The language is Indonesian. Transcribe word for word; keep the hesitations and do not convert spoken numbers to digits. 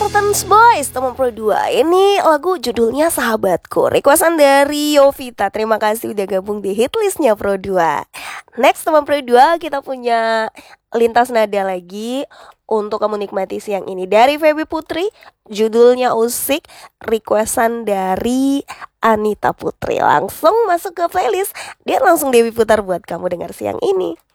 Spartans Boys teman pro dua. Ini lagu judulnya Sahabatku, requestan dari Yovita. Terima kasih udah gabung di hitlistnya pro dua. Next teman pro dua, kita punya lintas nada lagi untuk kamu nikmati siang ini dari Feby Putri. Judulnya Usik, requestan dari Anita Putri. Langsung masuk ke playlist, dia langsung Dewi putar buat kamu dengar siang ini.